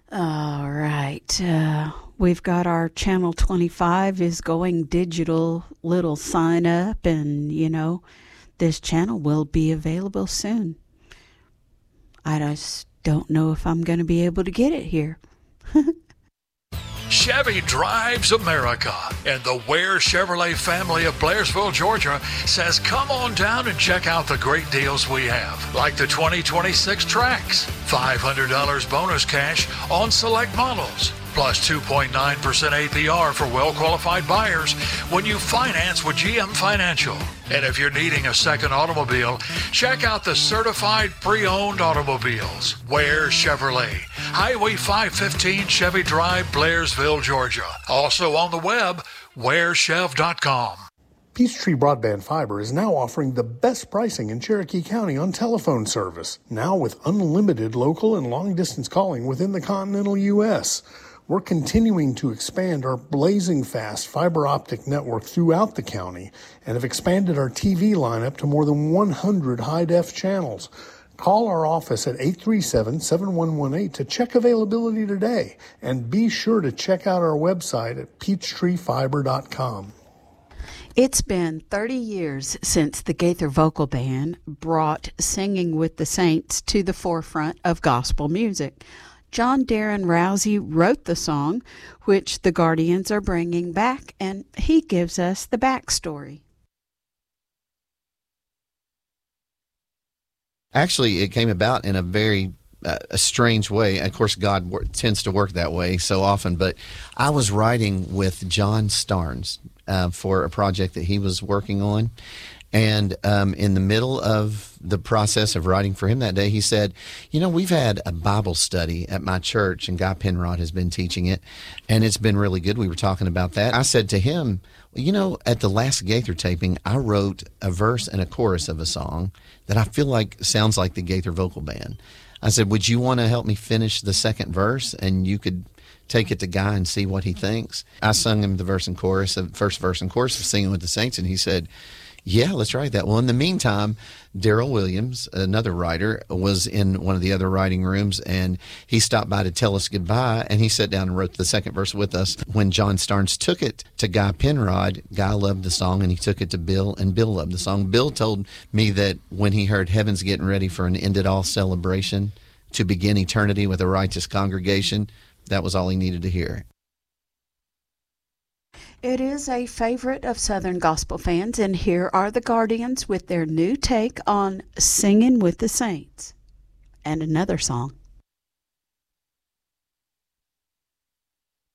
All right. We've got our Channel 25 is going digital little sign up, and this channel will be available soon. I just don't know if I'm going to be able to get it here. Chevy drives America, and the Ware Chevrolet family of Blairsville, Georgia says come on down and check out the great deals we have, like the 2026 Trax, $500 bonus cash on select models, plus 2.9% APR for well-qualified buyers when you finance with GM Financial. And if you're needing a second automobile, check out the certified pre-owned automobiles. Ware Chevrolet, Highway 515 Chevy Drive, Blairsville, Georgia. Also on the web, warechev.com. Peachtree Broadband Fiber is now offering the best pricing in Cherokee County on telephone service, now with unlimited local and long-distance calling within the continental U.S. We're continuing to expand our blazing fast fiber optic network throughout the county and have expanded our TV lineup to more than 100 high-def channels. Call our office at 837-7118 to check availability today, and be sure to check out our website at peachtreefiber.com. It's been 30 years since the Gaither Vocal Band brought Singing with the Saints to the forefront of gospel music. John Darren Rousey wrote the song, which the Guardians are bringing back, and he gives us the backstory. Actually, it came about in a very a strange way. Of course, God tends to work that way so often, but I was writing with John Starnes for a project that he was working on. And in the middle of the process of writing for him that day, he said, we've had a Bible study at my church, and Guy Penrod has been teaching it, and it's been really good. We were talking about that. I said to him, at the last Gaither taping, I wrote a verse and a chorus of a song that I feel like sounds like the Gaither Vocal Band. I said, would you want to help me finish the second verse, and you could take it to Guy and see what he thinks? I sung him the first verse and chorus of Singing with the Saints, and he said, yeah, let's write that. Well, in the meantime, Daryl Williams, another writer, was in one of the other writing rooms, and he stopped by to tell us goodbye, and he sat down and wrote the second verse with us. When John Starnes took it to Guy Penrod, Guy loved the song, and he took it to Bill, and Bill loved the song. Bill told me that when he heard Heaven's getting ready for an end-it-all celebration to begin eternity with a righteous congregation, that was all he needed to hear. It is a favorite of Southern gospel fans, and here are the Guardians with their new take on Singing with the Saints and another song.